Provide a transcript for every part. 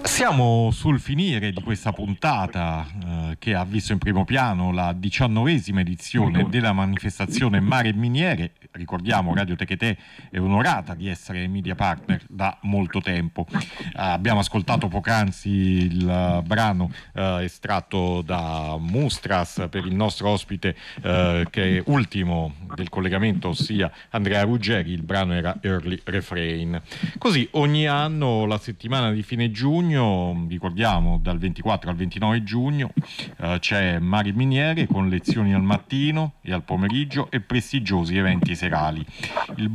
Siamo sul finire di questa puntata che ha visto in primo piano la 19ª edizione della manifestazione Mare e Miniere. Ricordiamo, Radio Techetè è onorata di essere media partner da molto tempo. Abbiamo ascoltato poc'anzi il brano estratto da Mustras per il nostro ospite che è ultimo del collegamento, ossia Andrea Ruggeri. Il brano era Early Refrain. Così ogni anno la settimana di fine giugno, ricordiamo dal 24 al 29 giugno, c'è Mare e Miniere con lezioni al mattino e al pomeriggio e prestigiosi eventi serali. Il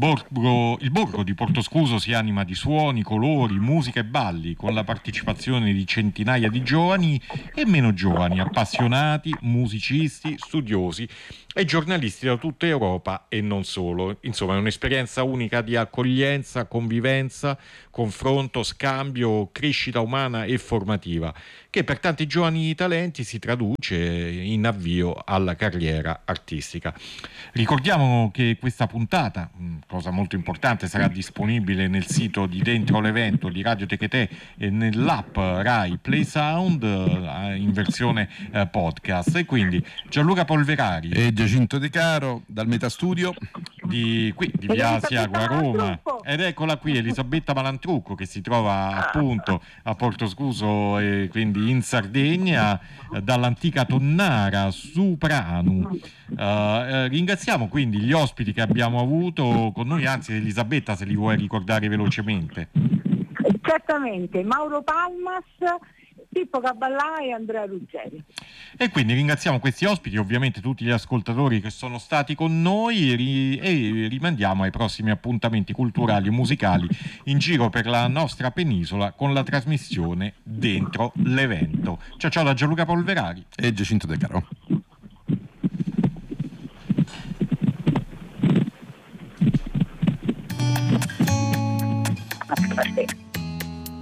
borgo di Portoscuso si anima di suoni, colori, musica e balli, con la partecipazione di centinaia di giovani e meno giovani, appassionati, musicisti, studiosi e giornalisti da tutta Europa e non solo. Insomma, è un'esperienza unica di accoglienza, convivenza, confronto, scambio, crescita umana e formativa, che per tanti giovani talenti si traduce in avvio alla carriera artistica. Ricordiamo che questa puntata, cosa molto importante, sarà disponibile nel sito di Dentro l'Evento di Radio Techetè e nell'app Rai Play Sound in versione podcast. E quindi Gianluca Polverari e Giacinto De Caro dal Metastudio di Via Asiago a Roma, ed eccola qui Elisabetta Malantrucco, che si trova appunto a Portoscuso e quindi in Sardegna, dall'antica Tonnara su Pranu. Ringraziamo quindi gli ospiti che abbiamo avuto con noi, anzi Elisabetta, se li vuoi ricordare velocemente. Certamente, Mauro Palmas, Pippo Caballà e Andrea Ruggeri. E quindi ringraziamo questi ospiti, ovviamente tutti gli ascoltatori che sono stati con noi, e rimandiamo ai prossimi appuntamenti culturali e musicali in giro per la nostra penisola con la trasmissione Dentro l'Evento. Ciao ciao da Gianluca Polverari e Giacinto De Caro.